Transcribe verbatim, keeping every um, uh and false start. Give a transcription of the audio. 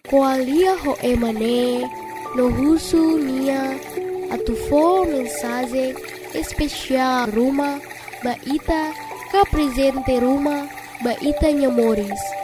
Koalia ho emane no husu nia atufo mensagem especial Ruma baita ka presente Ruma baita nyamoris.